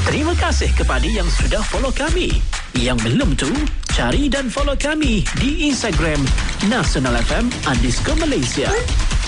Terima kasih kepada yang sudah follow kami. Yang belum tu, cari dan follow kami di Instagram @nationalfm_Malaysia.